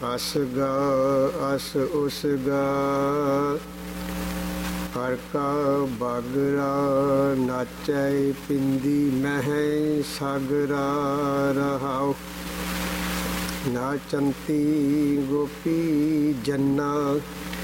ਅਸ ਗਾ ਅਸ ਉਸ ਗਾ ਹਰ ਕਾ ਬਾਗਰਾ ਨਾਚੈ ਪਿੰਦੀ ਮਹਿ ਸਾਗਰਾ ਰਹਾਉ। ਨਾਚੰਤੀ ਗੋਪੀ ਜੰਨਾ